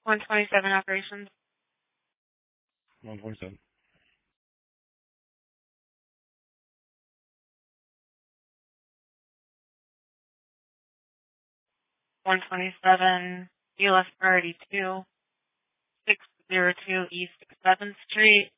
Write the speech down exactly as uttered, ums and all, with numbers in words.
one twenty-seven operations. one twenty-seven. one twenty-seven, U S priority two, six oh two East seventh Street,